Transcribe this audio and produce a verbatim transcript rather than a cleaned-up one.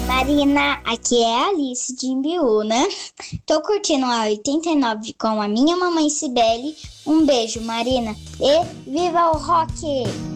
Marina, aqui é a Alice de Imbiúna. Tô curtindo a oitenta e nove com a minha mamãe Cibele. Um beijo, Marina, e viva o rock!